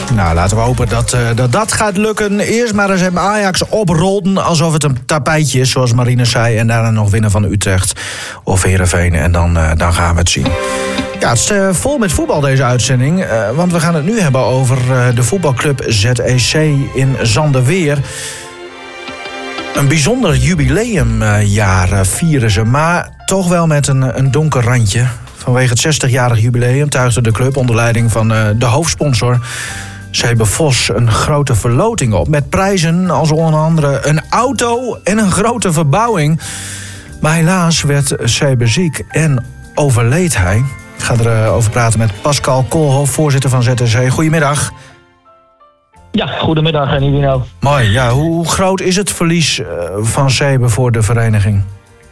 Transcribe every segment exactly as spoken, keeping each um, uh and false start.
Nou, laten we hopen dat, uh, dat dat gaat lukken. Eerst maar eens hebben Ajax oprolden alsof het een tapijtje is, zoals Marine zei. En daarna nog winnen van Utrecht of Heerenveen. En dan, uh, dan gaan we het zien. Ja, het is uh, vol met voetbal deze uitzending. Uh, want we gaan het nu hebben over uh, de voetbalclub Z E C in Zandeweer. Een bijzonder jubileumjaar uh, vieren ze, maar toch wel met een, een donker randje. Vanwege het zestigjarig jubileum tuigde de club onder leiding van uh, de hoofdsponsor Sebe Vos een grote verloting op. Met prijzen als onder andere een auto en een grote verbouwing. Maar helaas werd Sebe ziek en overleed hij. Ik ga erover praten met Pascal Koolhof, voorzitter van Z E C. Goedemiddag. Ja, goedemiddag Nivino. Mooi, ja. Hoe groot is het verlies van Sebe voor de vereniging?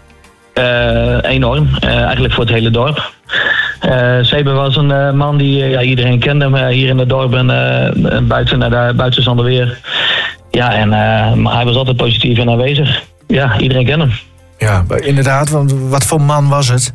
Uh, enorm, uh, eigenlijk voor het hele dorp. Uh, Sebe was een uh, man die uh, ja, iedereen kende hem uh, hier in het dorp en uh, buiten, uh, buiten Zandeweer. Ja, en uh, maar hij was altijd positief en aanwezig. Ja, iedereen kent hem. Ja, inderdaad. Want wat voor man was het?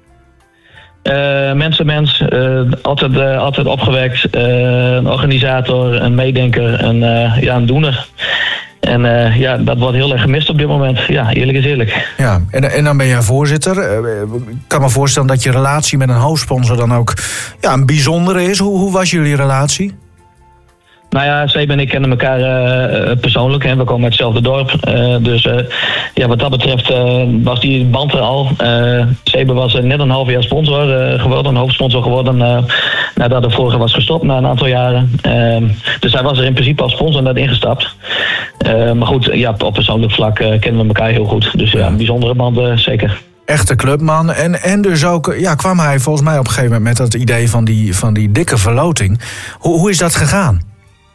Uh, mensenmens, uh, altijd, uh, altijd opgewekt, uh, een organisator, een meedenker, een, uh, ja, een doener. En uh, ja, dat wordt heel erg gemist op dit moment. Ja, eerlijk is eerlijk. Ja, en, en dan ben jij voorzitter. Ik kan me voorstellen dat je relatie met een hoofdsponsor dan ook ja, een bijzondere is. Hoe, hoe was jullie relatie? Nou ja, Sebe en ik kennen elkaar uh, persoonlijk. Hè. We komen uit hetzelfde dorp. Uh, dus uh, ja, wat dat betreft uh, was die band er al. Uh, Sebe was uh, net een half jaar sponsor uh, geworden, een hoofdsponsor geworden. Uh, nadat de vorige was gestopt na een aantal jaren. Uh, dus hij was er in principe als sponsor net ingestapt. Uh, maar goed, ja, op persoonlijk vlak uh, kennen we elkaar heel goed. Dus ja, een bijzondere band uh, zeker. Echte clubman. En, en dus ook ja, kwam hij volgens mij op een gegeven moment met dat idee van die, van die dikke verloting. Hoe, hoe is dat gegaan?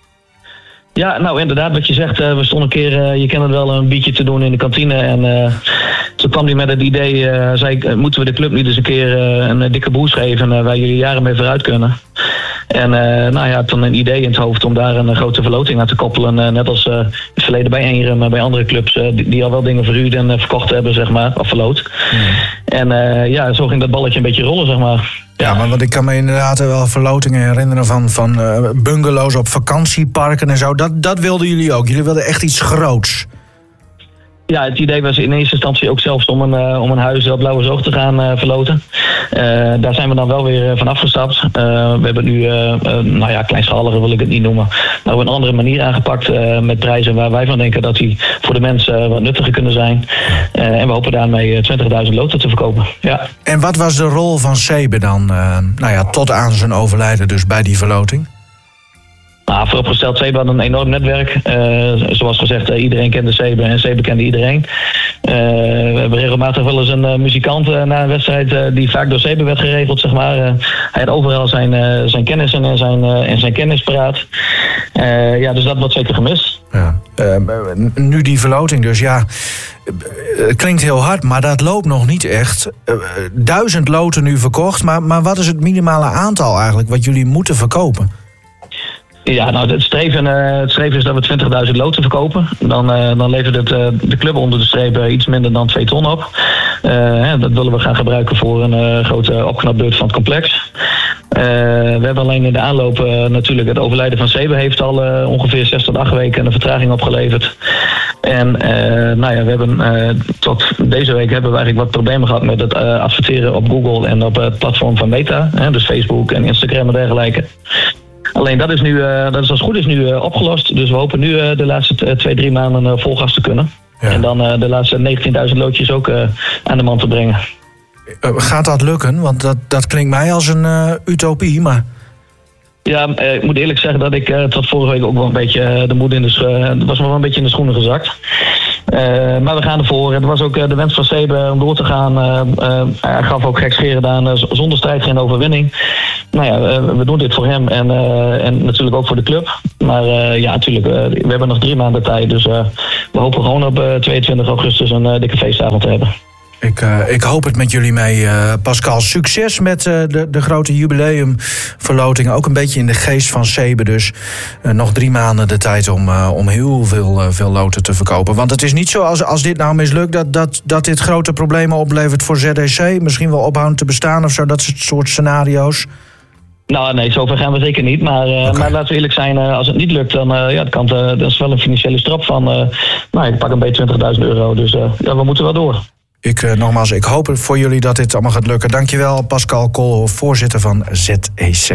Ja, nou inderdaad, wat je zegt, uh, we stonden een keer, uh, je kent het wel, een biertje te doen in de kantine. En uh, toen kwam hij met het idee, uh, zei ik, moeten we de club niet eens een keer uh, een dikke boost geven uh, waar jullie jaren mee vooruit kunnen. En uh, nou ja, toen een idee in het hoofd om daar een grote verloting aan te koppelen. Uh, net als uh, het verleden bij Eenrum, maar bij andere clubs uh, die, die al wel dingen verhuurd en uh, verkocht hebben, zeg maar, of verloot. Mm. En uh, ja, zo ging dat balletje een beetje rollen, zeg maar. Ja, maar want ik kan me inderdaad wel verlotingen herinneren van, van uh, bungalows op vakantieparken en zo. Dat, dat wilden jullie ook. Jullie wilden echt iets groots. Ja, het idee was in eerste instantie ook zelfs om een, uh, om een huis op Blauwezoog te gaan uh, verloten. Uh, daar zijn we dan wel weer uh, van afgestapt. Uh, we hebben nu, uh, uh, nou ja, kleinschaliger wil ik het niet noemen, maar op een andere manier aangepakt uh, met prijzen waar wij van denken dat die voor de mensen uh, wat nuttiger kunnen zijn. Uh, en we hopen daarmee twintigduizend loten te verkopen. Ja. En wat was de rol van Sebe dan, uh, nou ja, tot aan zijn overlijden dus bij die verloting? Nou, vooropgesteld, Sebe had een enorm netwerk. Uh, zoals gezegd, uh, iedereen kende Sebe en Sebe kende iedereen. Uh, we hebben regelmatig wel eens een uh, muzikant uh, na een wedstrijd uh, die vaak door Sebe werd geregeld, zeg maar. Uh, hij had overal zijn, uh, zijn kennis en zijn, uh, en zijn kennis paraat. Uh, ja, dus dat wordt zeker gemist. Ja. Uh, nu die verloting dus, ja, het klinkt heel hard, maar dat loopt nog niet echt. Uh, duizend loten nu verkocht, maar, maar wat is het minimale aantal eigenlijk wat jullie moeten verkopen? Ja, nou, het streven, uh, het streven is dat we twintigduizend loten verkopen. Dan, uh, dan levert het uh, de club onder de streep uh, iets minder dan twee ton op. Uh, hè, dat willen we gaan gebruiken voor een uh, grote opknapbeurt van het complex. Uh, we hebben alleen in de aanloop uh, natuurlijk het overlijden van Sebe heeft al uh, ongeveer zes tot acht weken een vertraging opgeleverd. En uh, nou ja, we hebben uh, tot deze week hebben we eigenlijk wat problemen gehad met het uh, adverteren op Google en op het platform van Meta. Hè, dus Facebook en Instagram en dergelijke. Alleen dat is nu, uh, dat is als het goed is nu uh, opgelost. Dus we hopen nu uh, de laatste uh, twee, drie maanden uh, vol gas te kunnen. Ja. En dan uh, de laatste negentienduizend loodjes ook uh, aan de man te brengen. Uh, gaat dat lukken? Want dat, dat klinkt mij als een uh, utopie, maar... Ja, uh, ik moet eerlijk zeggen dat ik uh, tot vorige week ook wel een beetje uh, de moed in de uh, was wel een beetje in de schoenen gezakt. Uh, maar we gaan ervoor. Het was ook uh, de wens van Sebe om door te gaan. Uh, uh, hij gaf ook gekscherend aan, uh, zonder strijd geen overwinning. Nou ja, uh, we doen dit voor hem en, uh, en natuurlijk ook voor de club. Maar uh, ja, natuurlijk, uh, we hebben nog drie maanden tijd. Dus uh, we hopen gewoon op uh, tweeëntwintig augustus een uh, dikke feestavond te hebben. Ik, uh, ik hoop het met jullie mee, uh, Pascal. Succes met uh, de, de grote jubileumverloting. Ook een beetje in de geest van Sebe. Dus uh, nog drie maanden de tijd om, uh, om heel veel, uh, veel loten te verkopen. Want het is niet zo als, als dit nou mislukt... Dat, dat, dat dit grote problemen oplevert voor Z E C. Misschien wel ophouden te bestaan of zo. Dat soort scenario's. Nou, nee, zover gaan we zeker niet. Maar, uh, okay. maar laten we eerlijk zijn, uh, als het niet lukt, dan, uh, ja, kan, uh, dat is wel een financiële straf van, uh, nou, ik pak een beetje twintigduizend euro. Dus uh, ja, we moeten wel door. Ik, uh, nogmaals, ik hoop voor jullie dat dit allemaal gaat lukken. Dankjewel, Pascal Koolhof, voorzitter van Z E C.